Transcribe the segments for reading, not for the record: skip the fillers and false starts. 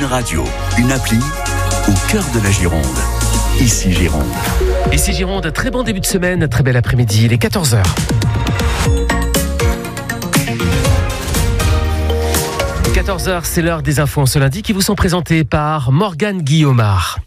radio, une appli au cœur de la Gironde. Ici Gironde. Ici Gironde, très bon début de semaine, très bel après-midi, il est 14h. – 14h, c'est l'heure des infos en ce lundi qui vous sont présentées par Morgane Guillaumard.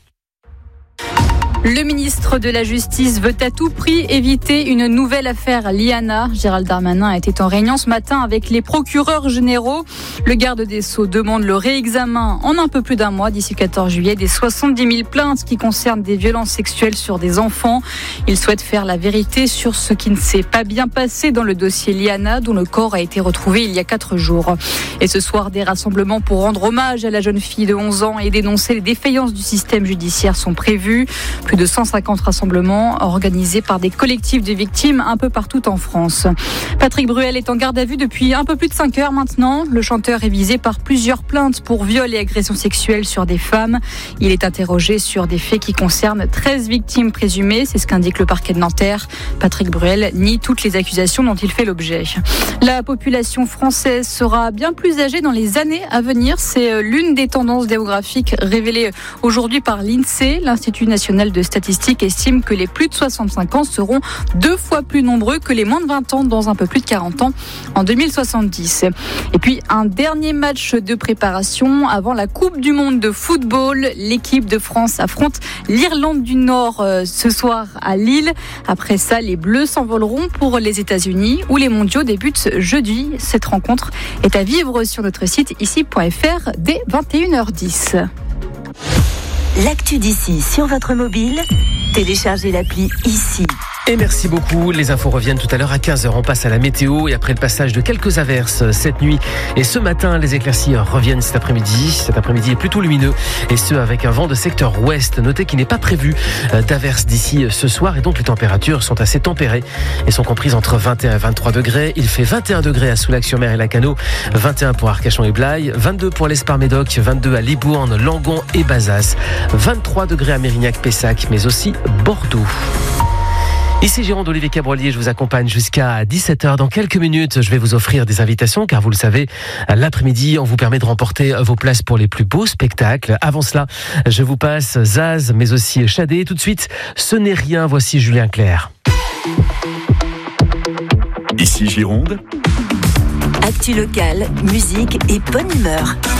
Le ministre de la Justice veut à tout prix éviter une nouvelle affaire Liana. Gérald Darmanin était en réunion ce matin avec les procureurs généraux. Le garde des Sceaux demande le réexamen en un peu plus d'un mois, d'ici le 14 juillet, des 70 000 plaintes qui concernent des violences sexuelles sur des enfants. Il souhaite faire la vérité sur ce qui ne s'est pas bien passé dans le dossier Liana, dont le corps a été retrouvé il y a 4 jours. Et ce soir, des rassemblements pour rendre hommage à la jeune fille de 11 ans et dénoncer les défaillances du système judiciaire sont prévus. Plus de 150 rassemblements organisés par des collectifs de victimes un peu partout en France. Patrick Bruel est en garde à vue depuis un peu plus de 5 heures maintenant. Le chanteur est visé par plusieurs plaintes pour viol et agressions sexuelles sur des femmes. Il est interrogé sur des faits qui concernent 13 victimes présumées. C'est ce qu'indique le parquet de Nanterre. Patrick Bruel nie toutes les accusations dont il fait l'objet. La population française sera bien plus âgée dans les années à venir. C'est l'une des tendances démographiques révélées aujourd'hui par l'INSEE. L'Institut national de statistique estime que les plus de 65 ans seront 2 fois plus nombreux que les moins de 20 ans dans un peu plus de 40 ans en 2070. Et puis un dernier match de préparation avant la Coupe du Monde de football. L'équipe de France affronte l'Irlande du Nord ce soir à Lille. Après ça, les Bleus s'envoleront pour les États-Unis où les mondiaux débutent jeudi. Cette rencontre est à vivre sur notre site ici.fr dès 21h10. L'actu d'ici sur votre mobile, téléchargez l'appli Ici. Et merci beaucoup. Les infos reviennent tout à l'heure à 15h. On passe à la météo et après le passage de quelques averses cette nuit et ce matin, les éclaircies reviennent cet après-midi. Cet après-midi est plutôt lumineux et ce avec un vent de secteur ouest. Notez qu'il n'est pas prévu d'averses d'ici ce soir et donc les températures sont assez tempérées et sont comprises entre 21 et 23 degrés. Il fait 21 degrés à Soulac-sur-Mer et Lacanau, 21 pour Arcachon et Blaye, 22 pour l'Espar-Médoc, 22 à Libourne, Langon et Bazas, 23 degrés à Mérignac-Pessac mais aussi Bordeaux. Ici Gironde, Olivier Cabrolier, je vous accompagne jusqu'à 17h. Dans quelques minutes, je vais vous offrir des invitations car vous le savez, l'après-midi, on vous permet de remporter vos places pour les plus beaux spectacles. Avant cela, je vous passe Zaz, mais aussi Shadé. Tout de suite, ce n'est rien, voici Julien Clerc. Ici Gironde. Actu locale, musique et bonne humeur.